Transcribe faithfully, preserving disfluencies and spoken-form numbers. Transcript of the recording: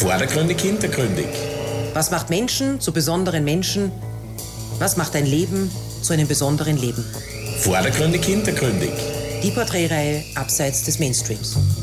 Vordergründig, hintergründig. Was macht Menschen zu besonderen Menschen? Was macht ein Leben zu einem besonderen Leben? Vordergründig, hintergründig. Die Porträtreihe abseits des Mainstreams.